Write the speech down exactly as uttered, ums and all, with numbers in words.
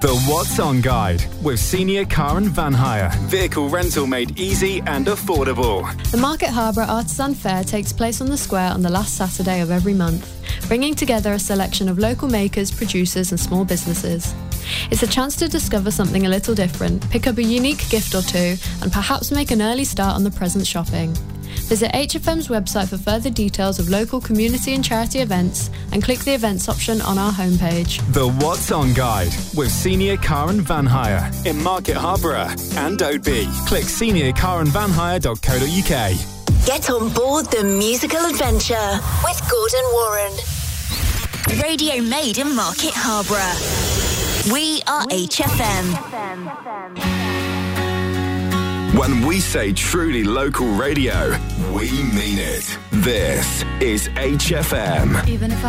The What's On Guide with Senior Car and Van Hire. Vehicle rental made easy and affordable. The Market Harbour Artisan Fair takes place on the square on the last Saturday of every month, bringing together a selection of local makers, producers and small businesses. It's a chance to discover something a little different, pick up a unique gift or two, and perhaps make an early start on the present shopping. Visit H F M's website for further details of local community and charity events and click the events option on our homepage. The What's On Guide with Senior Car and Van Hire in Market Harborough and Oadby. Click senior car and van hire dot co dot uk. Get on board the musical adventure with Gordon Warren. Radio made in Market Harborough. We are H F M. When we say truly local radio, we mean it. This is H F M. Even if I